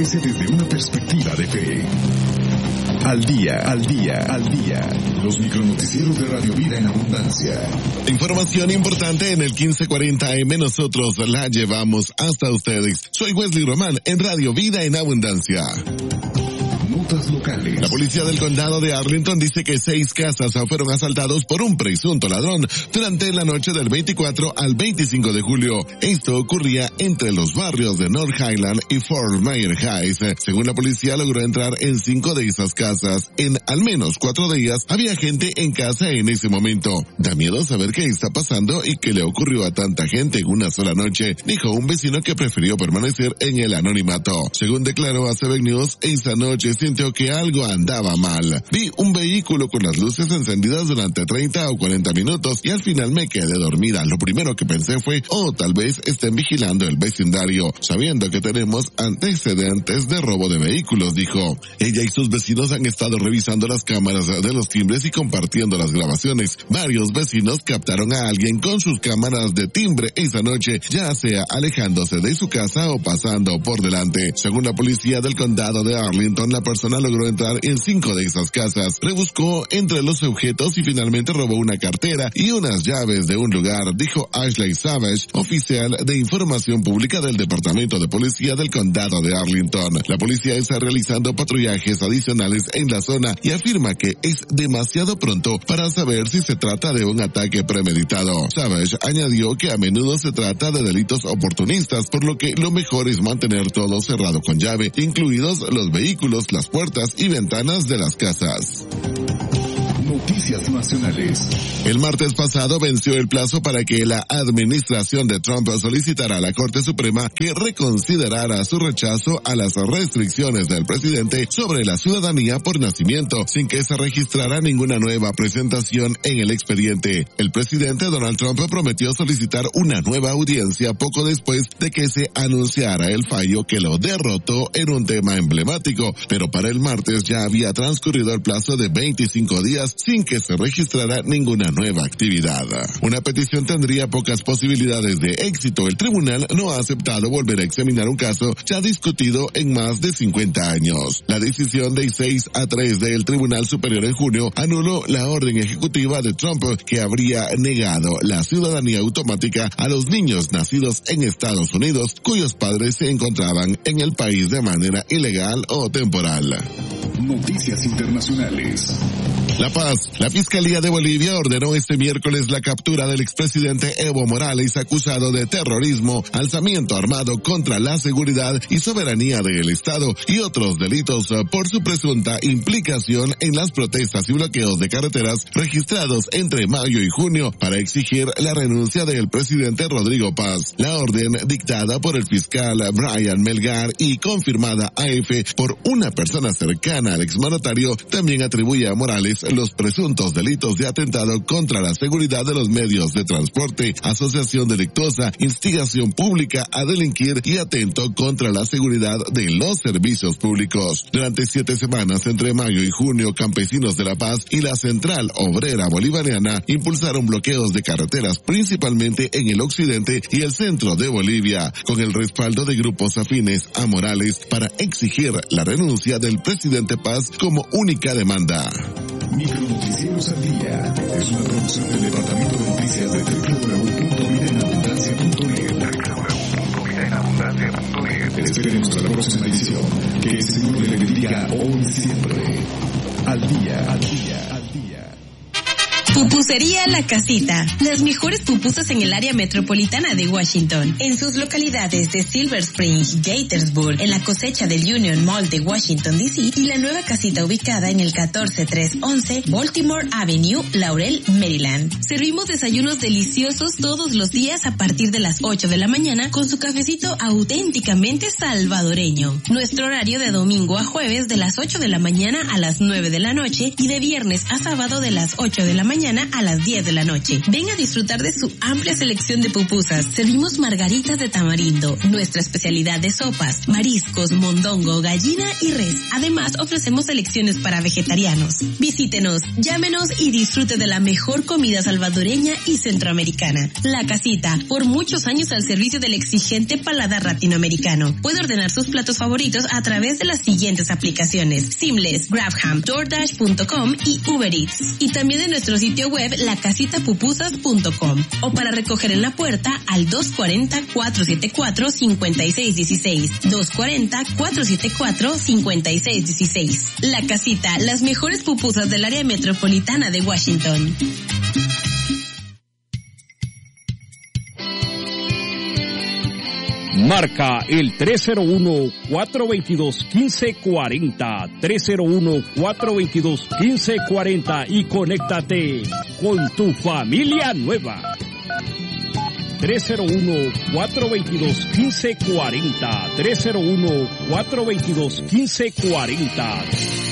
crece desde una perspectiva de fe. Al día, al día, al día. Los micronoticieros de Radio Vida en Abundancia. Información importante en el 1540 AM. Nosotros la llevamos hasta ustedes. Soy Wesley Román en Radio Vida en Abundancia. Notas locales. La policía del condado de Arlington dice que 6 casas fueron asaltados por un presunto ladrón durante la noche del 24 al 25 de julio. Esto ocurría entre los barrios de North Highland y Fort Myers Heights. Según la policía, logró entrar en 5 de esas casas. En al menos 4 de ellas había gente en casa en ese momento. Da miedo saber qué está pasando y qué le ocurrió a tanta gente en una sola noche, dijo un vecino que prefirió permanecer en el anonimato. Según declaró a 7 News, esa noche sintió que algo andaba mal. Vi un vehículo con las luces encendidas durante 30 o 40 minutos y al final me quedé dormida. Lo primero que pensé fue, tal vez estén vigilando el vecindario, sabiendo que tenemos antecedentes de robo de vehículos, dijo. Ella y sus vecinos han estado revisando las cámaras de los timbres y compartiendo las grabaciones. Varios vecinos captaron a alguien con sus cámaras de timbre esa noche, ya sea alejándose de su casa o pasando por delante. Según la policía del condado de Arlington, la persona logró entrar en 5 de esas casas, rebuscó entre los objetos y finalmente robó una cartera y unas llaves de un lugar, dijo Ashley Savage, oficial de información pública del Departamento de Policía del Condado de Arlington. La policía está realizando patrullajes adicionales en la zona y afirma que es demasiado pronto para saber si se trata de un ataque premeditado. Savage añadió que a menudo se trata de delitos oportunistas, por lo que lo mejor es mantener todo cerrado con llave, incluidos los vehículos, las puertas y ventanas de las casas. Noticias nacionales. El martes pasado venció el plazo para que la administración de Trump solicitara a la Corte Suprema que reconsiderara su rechazo a las restricciones del presidente sobre la ciudadanía por nacimiento, sin que se registrara ninguna nueva presentación en el expediente. El presidente Donald Trump prometió solicitar una nueva audiencia poco después de que se anunciara el fallo que lo derrotó en un tema emblemático, pero para el martes ya había transcurrido el plazo de 25 días sin que se registrara ninguna nueva actividad. Una petición tendría pocas posibilidades de éxito. El tribunal no ha aceptado volver a examinar un caso ya discutido en más de 50 años. La decisión de 6-3 del Tribunal Superior en junio anuló la orden ejecutiva de Trump que habría negado la ciudadanía automática a los niños nacidos en Estados Unidos cuyos padres se encontraban en el país de manera ilegal o temporal. Noticias internacionales. La Paz. La Fiscalía de Bolivia ordenó este miércoles la captura del expresidente Evo Morales acusado de terrorismo, alzamiento armado contra la seguridad y soberanía del Estado y otros delitos por su presunta implicación en las protestas y bloqueos de carreteras registrados entre mayo y junio para exigir la renuncia del presidente Rodrigo Paz. La orden, dictada por el fiscal Brian Melgar y confirmada AF por una persona cercana al exmandatario, también atribuye a Morales los presuntos delitos de atentado contra la seguridad de los medios de transporte, asociación delictuosa, instigación pública a delinquir y atento contra la seguridad de los servicios públicos. Durante 7 semanas entre mayo y junio, campesinos de La Paz y la Central Obrera Bolivariana impulsaron bloqueos de carreteras principalmente en el occidente y el centro de Bolivia, con el respaldo de grupos afines a Morales para exigir la renuncia del presidente Paz como única demanda. Micronoticieros al día es una producción del Departamento de Noticias de www.vidaenabundancia.net. Esperemos hasta la próxima edición. Que el Señor le bendiga hoy y siempre. Al día, al día, al día. Pupusería La Casita. Las mejores pupusas en el área metropolitana de Washington. En sus localidades de Silver Spring, Gaithersburg, en la cosecha del Union Mall de Washington, D.C. y la nueva casita ubicada en el 14311 Baltimore Avenue, Laurel, Maryland. Servimos desayunos deliciosos todos los días a partir de las 8 de la mañana con su cafecito auténticamente salvadoreño. Nuestro horario de domingo a jueves de las 8 de la mañana a las 9 de la noche y de viernes a sábado de las 8 de la mañana mañana a las 10 de la noche. Ven a disfrutar de su amplia selección de pupusas. Servimos margaritas de tamarindo, nuestra especialidad de sopas, mariscos, mondongo, gallina y res. Además, ofrecemos selecciones para vegetarianos. Visítenos, llámenos y disfrute de la mejor comida salvadoreña y centroamericana. La Casita, por muchos años al servicio del exigente paladar latinoamericano. Puede ordenar sus platos favoritos a través de las siguientes aplicaciones: Seamless, GrabHam, DoorDash.com y Uber Eats. Y también en nuestro sitio web lacasitapupusas.com. O para recoger en la puerta al 240-474-5616. 240-474-5616. La Casita, las mejores pupusas del área metropolitana de Washington. Marca el 301-422-1540, 301-422-1540 y conéctate con tu familia nueva. 301-422-1540, 301-422-1540.